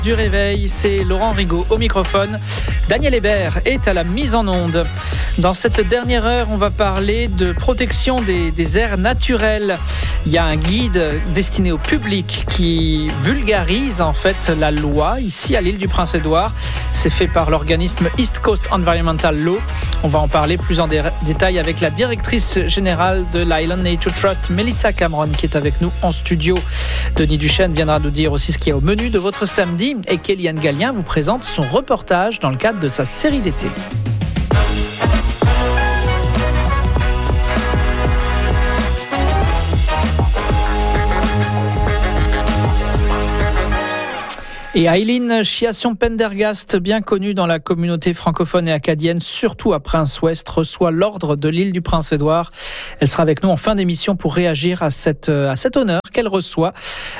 Du réveil, c'est Laurent Rigaud au microphone. Daniel Hébert est à la mise en onde. Dans cette dernière heure, on va parler de protection des aires naturelles. Il y a un guide destiné au public qui vulgarise en fait la loi ici à l'île du Prince-Édouard. C'est fait par l'organisme East Coast Environmental Law. On va en parler plus en détail avec la directrice générale de l'Island Nature Trust, Melissa Cameron, qui est avec nous en studio. Denis Duchesne viendra nous dire aussi ce qu'il y a au menu de votre samedi. Et Kéliane Gallien vous présente son reportage dans le cadre de sa série d'été. Et Aileen Chiasson-Pendergast, bien connue dans la communauté francophone et acadienne, surtout à Prince-Ouest, reçoit l'ordre de l'île du Prince-Édouard. Elle sera avec nous en fin d'émission pour réagir à cet honneur qu'elle reçoit.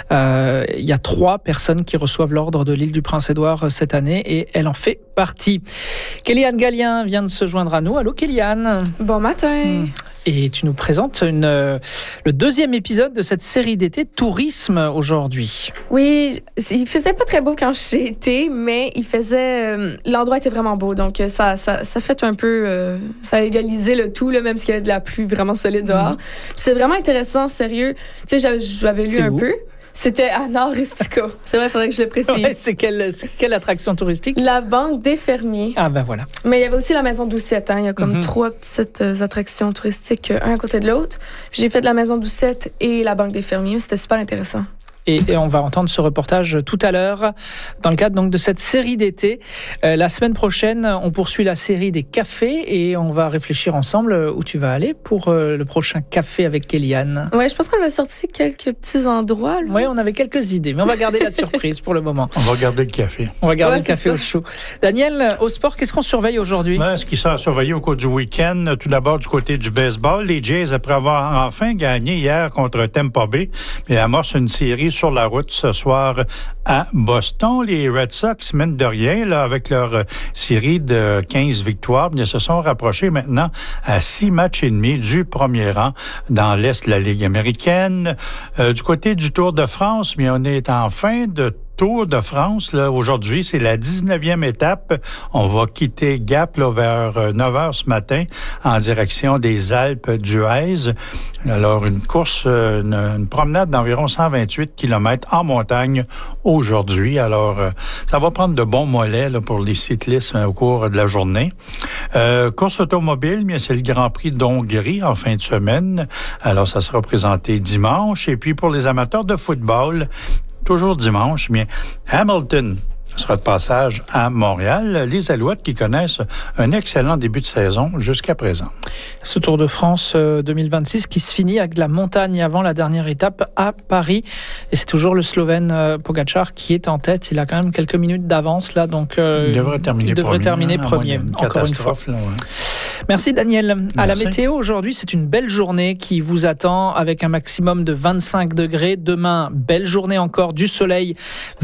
Il y a 3 personnes qui reçoivent l'ordre de l'île du Prince-Édouard cette année et elle en fait partie. Kéliane Gallien vient de se joindre à nous. Allô Kéliane. Bon matin. Et tu nous présentes le deuxième épisode de cette série d'été Tourisme aujourd'hui. Oui, il faisait pas très beau quand j'ai été, mais il faisait l'endroit était vraiment beau, donc ça fait un peu ça a égalisé le tout, là, même s'il y avait de la pluie vraiment solide dehors. C'est vraiment intéressant, sérieux. Tu sais, j'avais lu un peu. C'était à Nord-Ristica. C'est vrai, il faudrait que je le précise. Ouais, c'est quelle attraction touristique? La Banque des Fermiers. Ah ben voilà. Mais il y avait aussi la Maison Doucette. Il y a comme 3 petites attractions touristiques, un à côté de l'autre. J'ai fait de la Maison Doucette et la Banque des Fermiers. C'était super intéressant. Et on va entendre ce reportage tout à l'heure dans le cadre donc de cette série d'été. La semaine prochaine, on poursuit la série des cafés et on va réfléchir ensemble où tu vas aller pour le prochain café avec Kéliane. Ouais, je pense qu'on a sorti quelques petits endroits. Oui, on avait quelques idées, mais on va garder la surprise pour le moment. On va garder le café. On va garder le café au chaud. Daniel, au sport, qu'est-ce qu'on surveille aujourd'hui? Ce qui sera surveillé au cours du week-end, tout d'abord du côté du baseball, les Jays, après avoir enfin gagné hier contre Tampa Bay, amorcent une série sur la route ce soir à Boston. Les Red Sox mènent de rien là, avec leur série de 15 victoires. Ils se sont rapprochés maintenant à 6 matchs et demi du premier rang dans l'Est de la Ligue américaine. Du côté du Tour de France, on est en fin de Tour de France, là, aujourd'hui, c'est la 19e étape. On va quitter Gap là, vers 9h ce matin en direction des Alpes d'Huez. Alors, une course, une promenade d'environ 128 km en montagne aujourd'hui. Alors, ça va prendre de bons mollets là, pour les cyclistes au cours de la journée. Course automobile, c'est le Grand Prix d'Hongrie en fin de semaine. Alors, ça sera présenté dimanche. Et puis, pour les amateurs de football, toujours dimanche, Hamilton sera de passage à Montréal. Les Alouettes qui connaissent un excellent début de saison jusqu'à présent. Ce Tour de France 2026 qui se finit avec de la montagne avant la dernière étape à Paris. Et c'est toujours le Slovène Pogačar qui est en tête. Il a quand même quelques minutes d'avance là, donc il devrait terminer premier. Encore une fois. Là, ouais. Merci Daniel. Merci. À la météo aujourd'hui, c'est une belle journée qui vous attend avec un maximum de 25 degrés. Demain, belle journée encore, du soleil,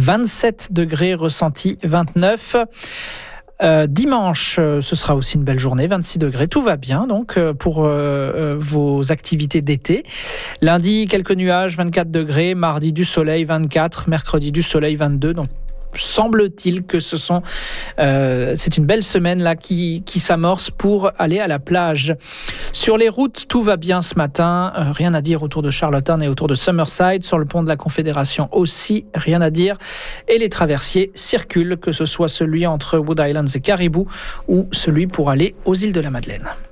27 degrés ressenti 29. Dimanche, ce sera aussi une belle journée, 26 degrés. Tout va bien donc pour vos activités d'été. Lundi, quelques nuages, 24 degrés. Mardi, du soleil, 24. Mercredi, du soleil, 22. Donc, semble-t-il que c'est une belle semaine là qui s'amorce pour aller à la plage. Sur les routes, tout va bien ce matin. Rien à dire autour de Charlottetown et autour de Summerside. Sur le pont de la Confédération aussi, rien à dire. Et les traversiers circulent, que ce soit celui entre Wood Islands et Caribou ou celui pour aller aux îles de la Madeleine.